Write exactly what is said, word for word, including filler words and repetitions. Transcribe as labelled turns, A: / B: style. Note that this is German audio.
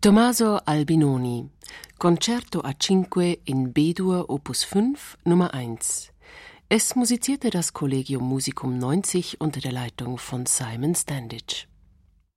A: Tommaso Albinoni, Concerto a cinque in B-Dur Opus fünf, Nummer eins. Es musizierte das Collegium Musicum neunzig unter der Leitung von Simon Standage.